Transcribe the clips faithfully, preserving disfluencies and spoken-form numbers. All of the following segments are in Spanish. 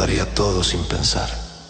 daría todo sin pensar.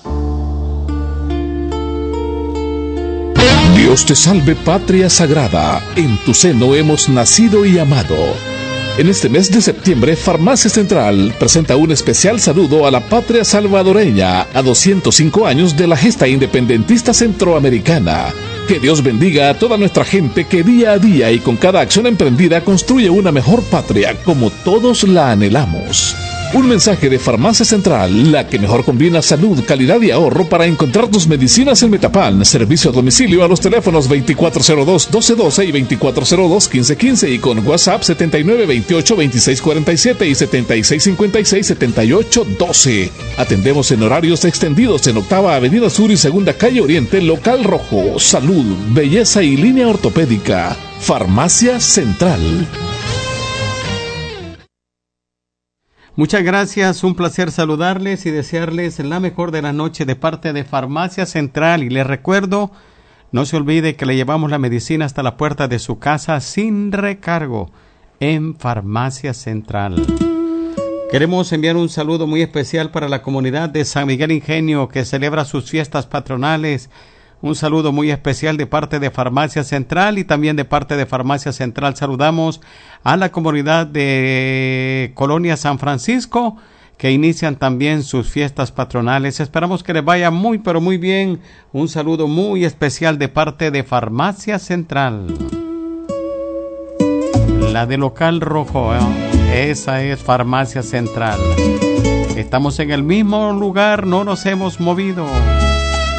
Dios te salve, patria sagrada, en tu seno hemos nacido y amado. En este mes de septiembre, Farmacia Central presenta un especial saludo a la patria salvadoreña a doscientos cinco años de la gesta independentista centroamericana. Que Dios bendiga a toda nuestra gente que día a día y con cada acción emprendida construye una mejor patria como todos la anhelamos. Un mensaje de Farmacia Central, la que mejor combina salud, calidad y ahorro para encontrar tus medicinas en Metapan. Servicio a domicilio a los teléfonos veinticuatro cero dos, doce doce y veinticuatro cero dos, quince quince y con WhatsApp setenta y nueve veintiocho veintiséis cuarenta y siete y setenta y seis cincuenta y seis setenta y ocho doce. Atendemos en horarios extendidos en Octava Avenida Sur y Segunda Calle Oriente, Local Rojo. Salud, belleza y línea ortopédica. Farmacia Central. Muchas gracias, un placer saludarles y desearles la mejor de la noche de parte de Farmacia Central. Y les recuerdo, no se olvide que le llevamos la medicina hasta la puerta de su casa sin recargo en Farmacia Central. Queremos enviar un saludo muy especial para la comunidad de San Miguel Ingenio que celebra sus fiestas patronales. Un saludo muy especial de parte de Farmacia Central y también de parte de Farmacia Central saludamos a la comunidad de Colonia San Francisco que inician también sus fiestas patronales. Esperamos que les vaya muy pero muy bien. Un saludo muy especial de parte de Farmacia Central. La de Local Rojo, ¿eh? Esa es Farmacia Central. Estamos en el mismo lugar, no nos hemos movido.